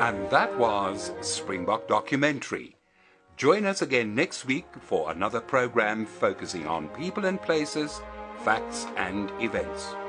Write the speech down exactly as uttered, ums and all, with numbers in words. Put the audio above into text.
And that was Springbok Documentary. Join us again next week for another program focusing on people and places, facts and events.